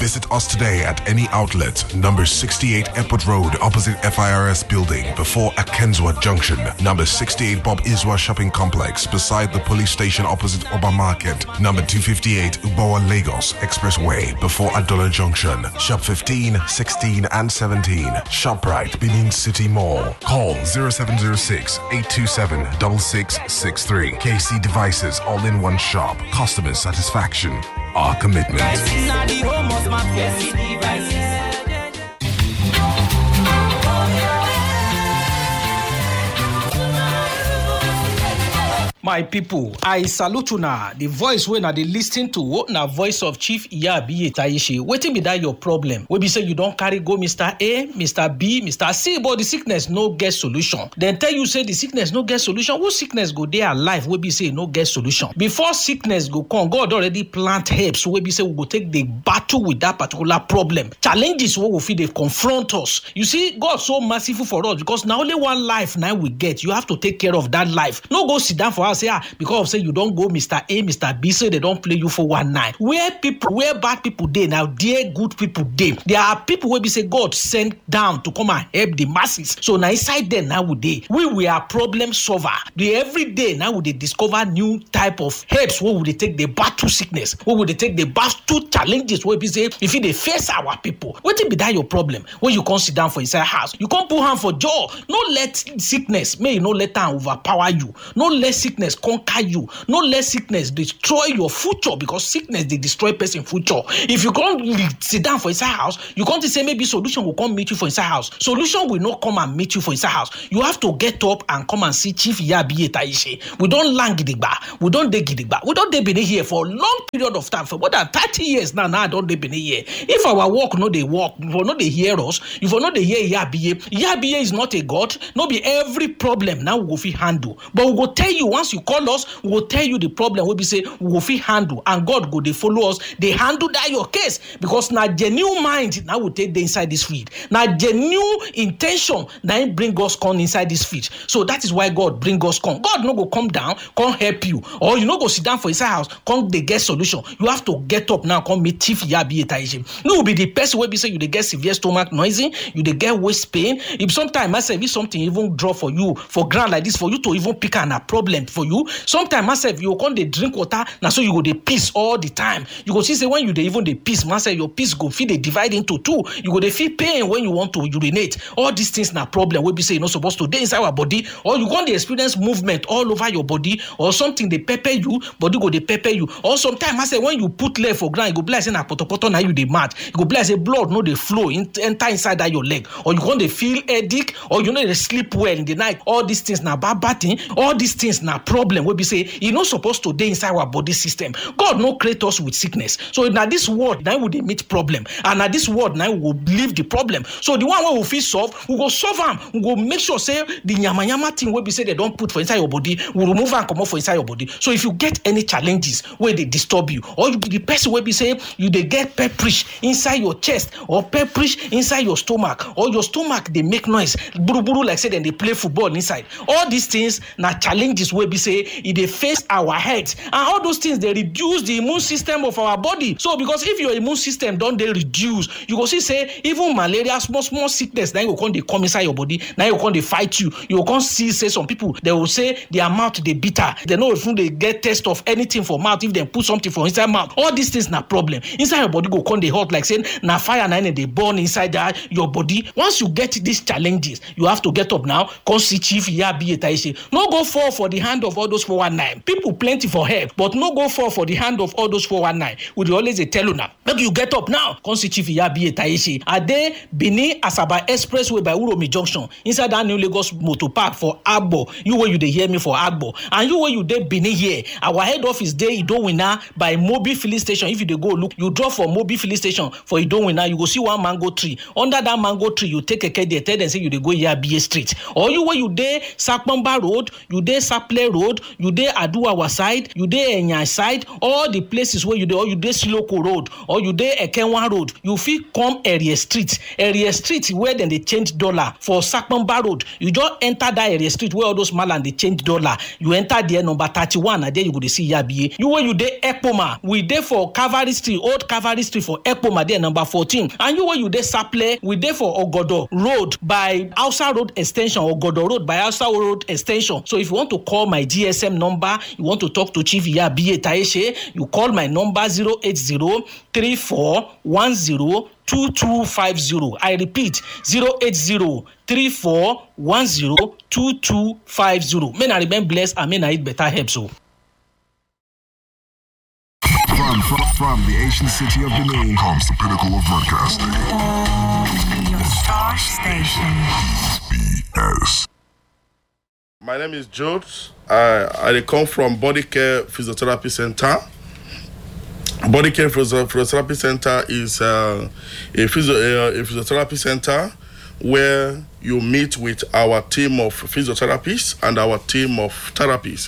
Visit us today at any outlet, number 68 Airport Road, opposite FIRS building, before Akenzwa Junction, number 68 Bob Iswa Shopping Complex, beside the police station opposite Oba Market, number 258 Ubawa Lagos Expressway, before Adola Junction, shop 15, 16 and 17, ShopRite, Benin City Mall. Call 0706 827 6663. KC Devices, all in one shop. Customer satisfaction, our commitment. My people, I salute you now. The voice when I listen to na voice of Chief Iyabiye Taishe. Wetin be that your problem? We be say you don't carry go Mr. A, Mr. B, Mr. C, but the sickness no get solution. Then tell you say the sickness no get solution. Who sickness go there alive? We be say no get solution. Before sickness go come, God already plant herbs. We be say we go take the battle with that particular problem. Challenges what we feel they confront us. You see, God so merciful for us because now only one life now we get. You have to take care of that life. No go sit down for us. Say because of say you don't go Mr. A, Mr. B, say they don't play you for one night. Where bad people dey now, dear good people dey. There are people where we say God sent down to come and help the masses. So now inside there now we are problem solver. Every day now we discover new type of helps where would they take the battle sickness, where would they take the battle challenges where we say if they face our people. What be that your problem? When you come sit down for inside house, you can't put hand for jaw. No let sickness, may you no let them overpower you. No let sickness conquer you. No let sickness destroy your future because sickness they destroy person future. If you can't sit down for inside house, you can't say maybe solution will come meet you for inside house. Solution will not come and meet you for inside house. You have to get up and come and see Chief Iyabiye Taishe. We don't lang gidigba. We don't dey gidigba. We don't dey been here for a long period of time. For more than 30 years now I don't dey been here. If our work no they work, if we no they hear us, if we no they hear Iyabiye is not a God. No be every problem now we go fit handle. But we go tell you once you call us, we will tell you the problem. We be say we will fit handle, and God go they follow us. They handle that your case because now genuine mind now will take the inside this field. Now genuine intention now bring us come inside this field. So that is why God bring us come. God no go come down, come help you, or you no go sit down for inside house, come they get solution. You have to get up now, come meet Chief Iyabiye Taishe. No be the person where be say you they get severe stomach noisy, you they get waist pain. If sometimes myself if something even draw for you for ground like this for you to even pick a problem for you. Sometimes myself you come they drink water now so you go they piss all the time. You go see say when you they even they piss myself your piss go feel they divide into two. You go they feel pain when you want to urinate. All these things na problem we be say you're not supposed to dey inside our body, or you go they experience movement all over your body, or something they pepper you, body go they pepper you. Or sometimes I say when you put leg for ground, you go be like say na poto now you they mad. You go be like say blood no they flow enter inside that your leg, or you go they feel headache, or you know they sleep well in the night. All these things na bad thing. All these things na problem we be say you're not supposed to dey inside our body system. God no create us with sickness. So now this word now we they meet problem, and now this word now we will leave the problem. So the one we fit solve, we go solve them. We go make sure say the nyama thing we be say they don't put for inside your body, we remove and come out for inside your body. So if you get any challenges where they disturb you, or you be the person where be say you they get pepperish inside your chest, or pepperish inside your stomach, or your stomach they make noise, buru like say then they play football inside. All these things na challenges where be say if they face our heads, and all those things they reduce the immune system of our body. So because if your immune system don't they reduce, you go see say even malaria, small sickness, then you come they come inside your body, now you come they fight you. You can't see say some people they will say their mouth they bitter. They know if they get test of anything for mouth, if they put something for inside mouth. All these things na problem. Inside your body go come they hot like saying na fire na they burn inside your body. Once you get these challenges, you have to get up now, come see Chief Iyabiye Taishe. No go fall for the hand of all those 419. People plenty for help, but no go fall for the hand of all those 419. We always tell you now. Make you get up now, come see Chief Iyabiye Taishe. Are they Benin Asaba Expressway by Uromi Junction inside that new Lagos Motor Park for Agbo? You where you they hear me for Agbo, and you where you they Benin here. Our head office there Idowina by Mobi Filling Station. If you they go look, you drop for Mobi Filling Station for Idowina. You go see one mango tree. Under that mango tree, you take a key there. Tell them say you they go Iyabiye Street. Or you where you there Sakpamba Road, you there Saple Road. road, you dey Aduawa side, you dey Enya side, all the places where you dey, or you dey Siloko road, or you dey Ekenwa road, you fit come Area Street where dem dey change dollar for Sakpamba road. You just enter that Area Street where all those malam dey change dollar. You enter there number 31, and there you go dey see Yabiye. You where you dey Ekpoma, we dey for Cavalry Street, old Cavalry Street for Ekpoma there number 14. And you where you dey Saple, we dey for Ogodo road by Hausa road extension, Ogodo road by Hausa road extension. So if you want to call my GSM number, you want to talk to Chief Yabiye Taishe, you call my number 08034102250. I repeat, 08034102250. May I remain blessed and may I eat better help. So. From the ancient city of Benin comes the pinnacle of broadcasting. Your star station. BS. My name is George. I come from Body Care Physiotherapy Center. Body Care Physiotherapy Center is a physiotherapy center where you meet with our team of physiotherapists and our team of therapists.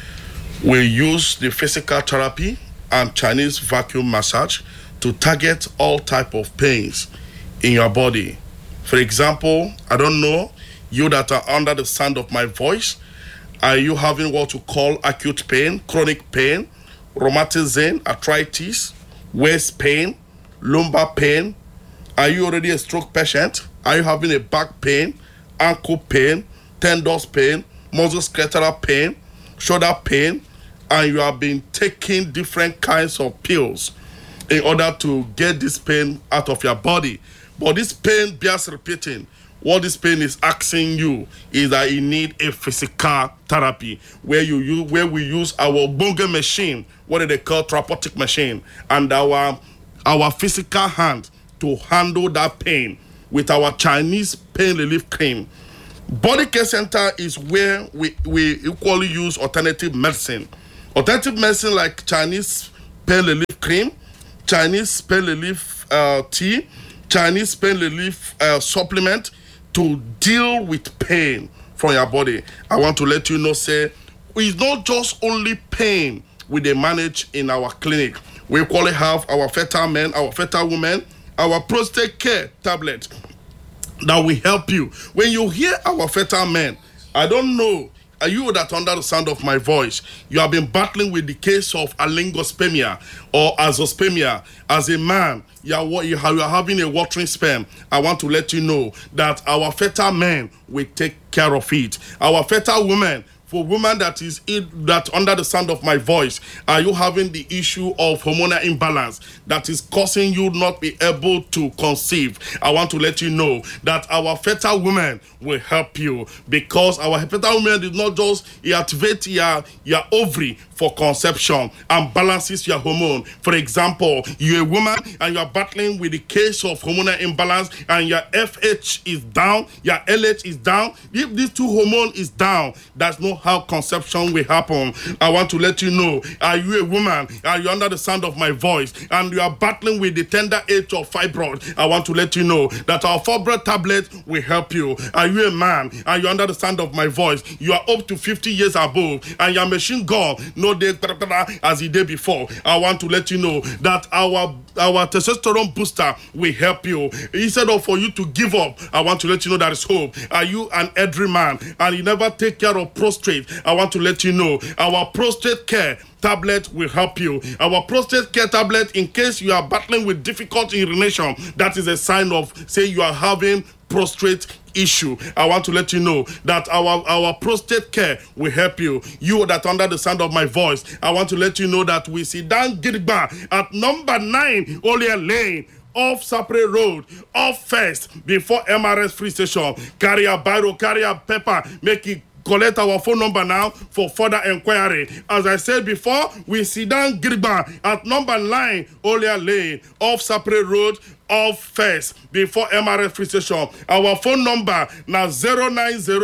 We use the physical therapy and Chinese vacuum massage to target all type of pains in your body. For example, I don't know, you that are under the sound of my voice, are you having what we call acute pain, chronic pain, rheumatism, arthritis, waist pain, lumbar pain? Are you already a stroke patient? Are you having a back pain, ankle pain, tendons pain, musculoskeletal pain, shoulder pain, and you have been taking different kinds of pills in order to get this pain out of your body? But this pain bears repeating. What this pain is asking you is that you need a physical therapy where we use our bonga machine, what they call therapeutic machine, and our physical hand to handle that pain with our Chinese pain relief cream. Body Care Center is where we equally use alternative medicine. Alternative medicine like Chinese pain relief cream, Chinese pain relief tea, Chinese pain relief supplement to deal with pain from your body. I want to let you know, say, it's not just only pain we dey manage in our clinic. We equally have our fertile men, our fertile women, our prostate care tablet that will help you. When you hear our fertile men, I don't know, are you that under the sound of my voice, you have been battling with the case of alingospermia or azoospermia? As a man, you are having a watering sperm. I want to let you know that our fertile men will take care of it. Our fertile women, for women that under the sound of my voice, are you having the issue of hormonal imbalance that is causing you not be able to conceive? I want to let you know that our fertile women will help you, because our fertile women did not just activate your ovary for conception and balances your hormone. For example, you're a woman and you're battling with the case of hormonal imbalance and your FH is down, your LH is down. If these two hormones is down, that's not how conception will happen. I want to let you know, are you a woman, are you under the sound of my voice, and you are battling with the tender age of fibroid? I want to let you know that our fibroid tablet will help you. Are you a man, and you under the sound of my voice, you are up to 50 years above, and your machine gun no day as the day before? I want to let you know that our testosterone booster will help you. Instead of for you to give up, I want to let you know there is hope. Are you an elderly man and you never take care of prostate? I want to let you know our prostate care tablet will help you. Our prostate care tablet, in case you are battling with difficult urination, that is a sign of, say, you are having prostate issue. I want to let you know that our prostate care will help you. You that under the sound of my voice, I want to let you know that we sit down Girigba at number 9 Olia Lane, off Sapre Road, off First, before MRS Free Station. Carry a biro, carry a paper, make it. Collect our phone number now for further inquiry. As I said before, we sit down Girigba at number 9 Olia Lane, off Sapre Road, off First, before MRS Free Station. Our phone number now 090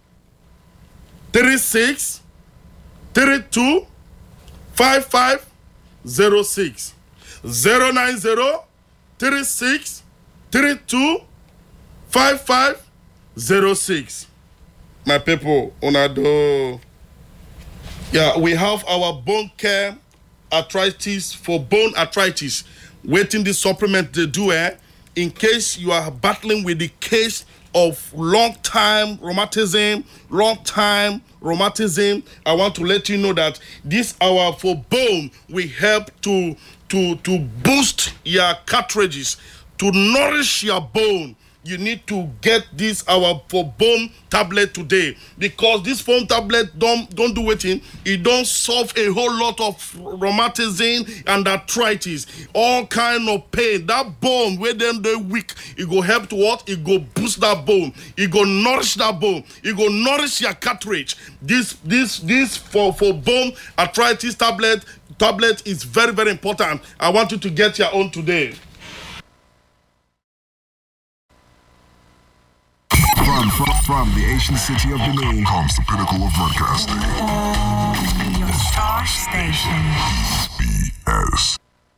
36 32 5506. 090 36 32 5506. My people, una do Yeah, we have our bone care arthritis for bone arthritis. Waiting the supplement they do in case you are battling with the case of long time rheumatism. I want to let you know that this hour for bone will help to boost your cartridges, to nourish your bone. You need to get this our for bone tablet today, because this foam tablet don't do it. It don't solve a whole lot of rheumatism and arthritis, all kind of pain. That bone where them they weak, it go help to what? It go boost that bone. It go nourish that bone. It go nourish your cartridge. This for bone arthritis tablet is very, very important. I want you to get your own today. From the ancient city of Benin comes the pinnacle of broadcasting. Your star station. EBS.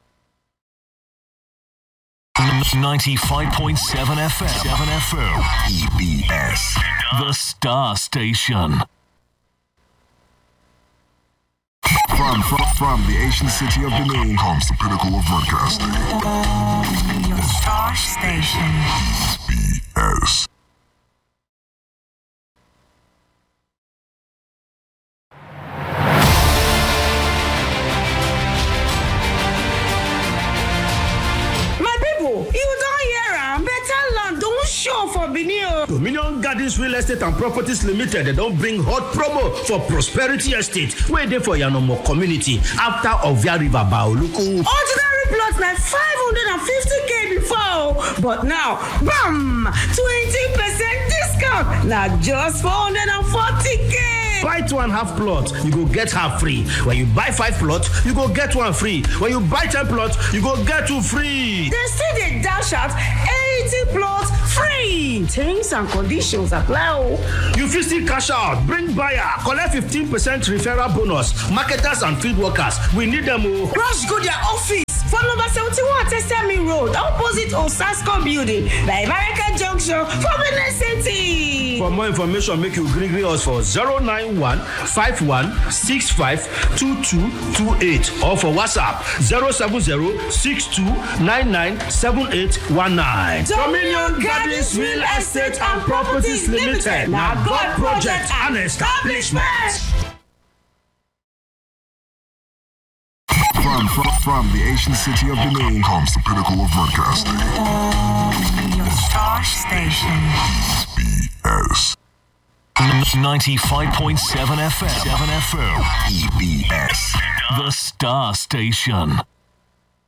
95.7 FM. EBS. The Star Station. From the ancient city of Benin comes the pinnacle of broadcasting. Your star station. EBS. Dominion Gardens Real Estate and Properties Limited, they don't bring hot promo for Prosperity Estate, where they for Yanomo community after Ovia River Baoluku. Ordinary plots like 550k before, but now, bam, 20% discount, now just 440k. Buy 2.5 plots, you go get half free. When you buy 5 plots, you go get 1 free. When you buy 10 plots, you go get 2 free. They still they dash out 80 plots free. Terms and conditions apply. You fit still cash out, bring buyer, collect 15% referral bonus. Marketers and field workers, we need them all. Rush go their office for number 71 Testami Road, opposite Osasco Building, by American Junction, for Benin City. For more information, make you gree us for 091-5165-2228 or for WhatsApp 070-6299-7819. Dominion Gardens Real Estate and Properties Limited. Now God Project and Establishment. From the ancient city of Benin comes the pinnacle of broadcasting. Your star station. EBS. 95.7 FM. EBS. The Star Station.